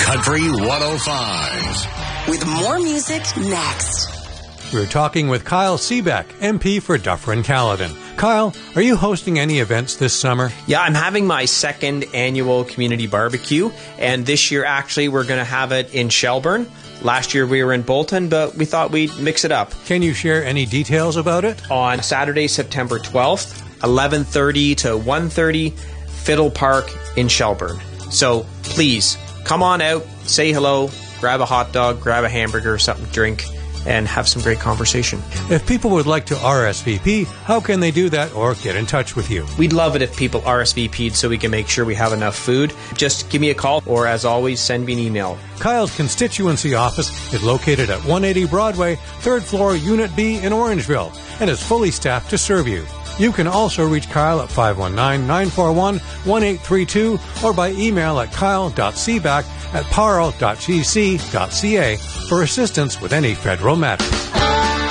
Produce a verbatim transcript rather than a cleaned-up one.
Country one oh five. With more music next. We're talking with Kyle Seebeck, M P for Dufferin-Caledon. Kyle, are you hosting any events this summer? Yeah, I'm having my second annual community barbecue, and this year actually we're going to have it in Shelburne. Last year we were in Bolton, but we thought we'd mix it up. Can you share any details about it? On Saturday, September twelfth, eleven thirty to one thirty, Fiddle Park in Shelburne. So please, come on out, say hello, grab a hot dog, grab a hamburger, something to drink, and have some great conversation. If people would like to R S V P, how can they do that or get in touch with you? We'd love it if people R S V P'd so we can make sure we have enough food. Just give me a call or, as always, send me an email. Kyle's constituency office is located at one eighty Broadway, third floor, Unit B in Orangeville, and is fully staffed to serve you. You can also reach Kyle at five one nine, nine four one, one eight three two or by email at kyle dot seeback at parle dot g c dot c a for assistance with any federal matter.